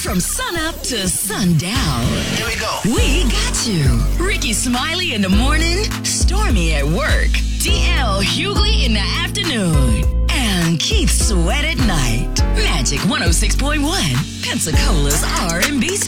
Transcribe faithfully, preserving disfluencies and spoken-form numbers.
from sunup to sundown. Here we go. We got you. Ricky Smiley in the morning, Stormy at work, D L Hughley in the afternoon, and Keith Sweat at night. Magic one oh six point one, Pensacola's R and B station.